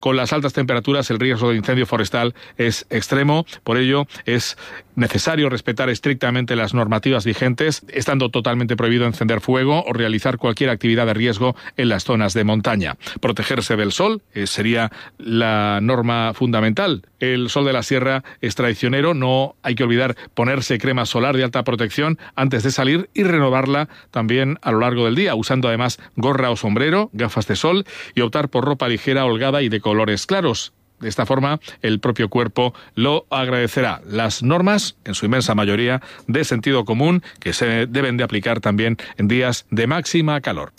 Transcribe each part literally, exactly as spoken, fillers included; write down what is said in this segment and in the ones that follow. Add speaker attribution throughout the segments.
Speaker 1: Con las altas temperaturas, el riesgo de incendio forestal es extremo. Por ello, es necesario respetar estrictamente las normativas vigentes, estando totalmente prohibido encender fuego o realizar cualquier actividad de riesgo en las zonas de montaña. Protegerse del sol eh, sería la norma fundamental. El sol de la sierra es traicionero, no hay que olvidar ponerse crema solar de alta protección antes de salir y renovarla también a lo largo del día, usando además gorra o sombrero, gafas de sol y optar por ropa ligera, holgada y de colores claros. De esta forma, el propio cuerpo lo agradecerá. Las normas, en su inmensa mayoría, de sentido común, que se deben de aplicar también en días de máxima calor.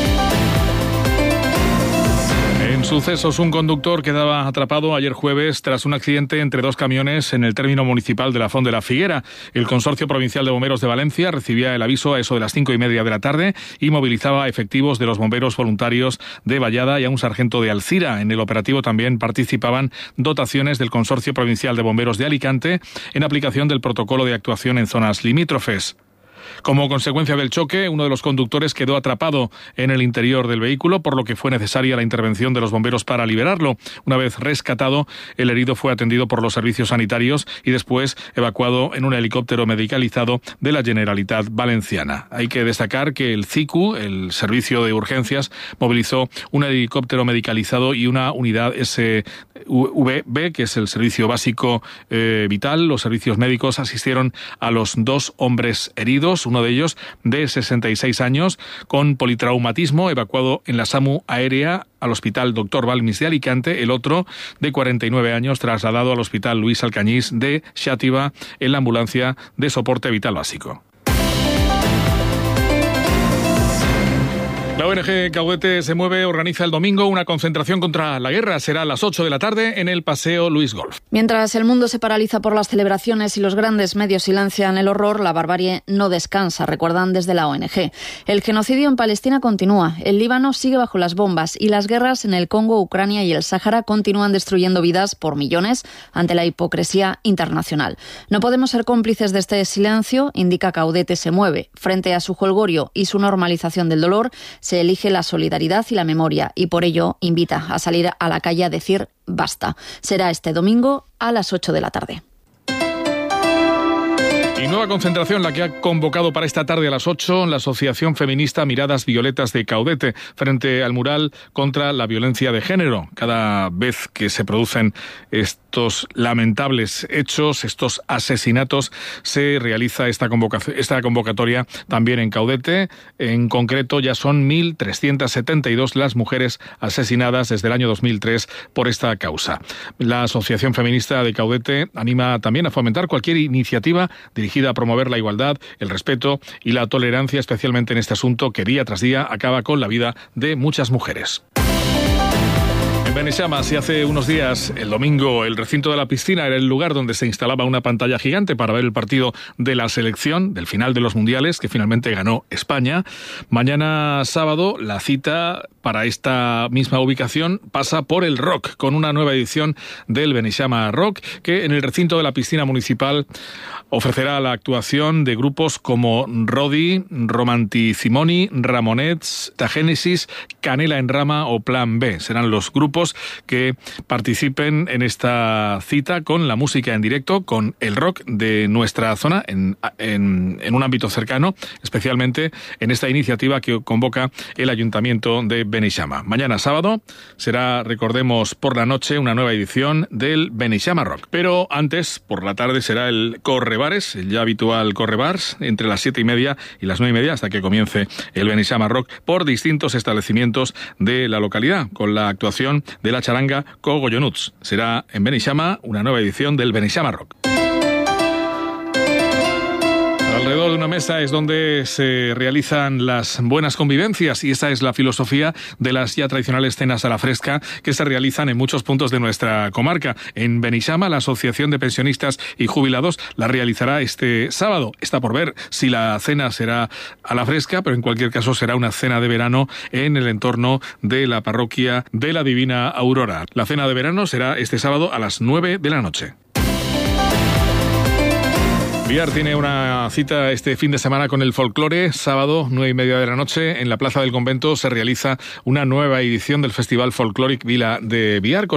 Speaker 1: En sucesos, un conductor quedaba atrapado ayer jueves tras un accidente entre dos camiones en el término municipal de la Font de la Figuera. El Consorcio Provincial de Bomberos de Valencia recibía el aviso a eso de las cinco y media de la tarde y movilizaba a efectivos de los bomberos voluntarios de Vallada y a un sargento de Alcira. En el operativo también participaban dotaciones del Consorcio Provincial de Bomberos de Alicante en aplicación del protocolo de actuación en zonas limítrofes. Como consecuencia del choque, uno de los conductores quedó atrapado en el interior del vehículo, por lo que fue necesaria la intervención de los bomberos para liberarlo. Una vez rescatado, el herido fue atendido por los servicios sanitarios y después evacuado en un helicóptero medicalizado de la Generalitat Valenciana. Hay que destacar que el C I C U, el Servicio de Urgencias, movilizó un helicóptero medicalizado y una unidad S V B, que es el Servicio Básico eh, Vital. Los servicios médicos asistieron a los dos hombres heridos, uno de ellos de sesenta y seis años, con politraumatismo, evacuado en la SAMU aérea al Hospital Doctor Balmis de Alicante, el otro de cuarenta y nueve años, trasladado al Hospital Luis Alcañiz de Xàtiva en la ambulancia de soporte vital básico. La O N G Caudete se mueve, organiza el domingo una concentración contra la guerra. Será a las ocho de la tarde en el Paseo Luis Golf.
Speaker 2: Mientras el mundo se paraliza por las celebraciones y los grandes medios silencian el horror, la barbarie no descansa, recuerdan desde la O N G. El genocidio en Palestina continúa, el Líbano sigue bajo las bombas y las guerras en el Congo, Ucrania y el Sáhara continúan destruyendo vidas por millones ante la hipocresía internacional. No podemos ser cómplices de este silencio, indica Caudete se mueve. Frente a su jolgorio y su normalización del dolor, se elige la solidaridad y la memoria y por ello invita a salir a la calle a decir basta. Será este domingo a las ocho de la tarde.
Speaker 1: Y nueva concentración la que ha convocado para esta tarde a las ocho la Asociación Feminista Miradas Violetas de Caudete frente al mural contra la violencia de género. Cada vez que se producen estos lamentables hechos, estos asesinatos, se realiza esta convocación, esta convocatoria también en Caudete. En concreto, ya son mil trescientas setenta y dos las mujeres asesinadas desde el año dos mil tres por esta causa. La Asociación Feminista de Caudete anima también a fomentar cualquier iniciativa dirigida dirigida a promover la igualdad, el respeto y la tolerancia, especialmente en este asunto que día tras día acaba con la vida de muchas mujeres. En Beneixama, si hace unos días, el domingo, el recinto de la piscina era el lugar donde se instalaba una pantalla gigante para ver el partido de la selección, del final de los mundiales, que finalmente ganó España. Mañana sábado, la cita para esta misma ubicación pasa por el Rock, con una nueva edición del Beneixama Rock, que en el recinto de la piscina municipal ofrecerá la actuación de grupos como Rodi, Romanticimoni, Ramonets, Tagénesis, Canela en Rama o Plan B. Serán los grupos que participen en esta cita con la música en directo, con el rock de nuestra zona, en, en, en un ámbito cercano, especialmente en esta iniciativa que convoca el Ayuntamiento de Beneixama. Mañana sábado será, recordemos, por la noche una nueva edición del Beneixama Rock. Pero antes, por la tarde, será el Correbares, el ya habitual Correbars, entre las siete y media y las nueve y media hasta que comience el Beneixama Rock por distintos establecimientos de la localidad, con la actuación de la charanga Cogoyonuts. Será en Beneixama una nueva edición del Beneixama Rock. Alrededor de una mesa es donde se realizan las buenas convivencias y esa es la filosofía de las ya tradicionales cenas a la fresca que se realizan en muchos puntos de nuestra comarca. En Beneixama, la Asociación de Pensionistas y Jubilados la realizará este sábado. Está por ver si la cena será a la fresca, pero en cualquier caso será una cena de verano en el entorno de la parroquia de la Divina Aurora. La cena de verano será este sábado a las nueve de la noche. Biar tiene una cita este fin de semana con el folclore. Sábado, nueve y media de la noche, en la Plaza del Convento se realiza una nueva edición del Festival Folclóric Vila de Biar.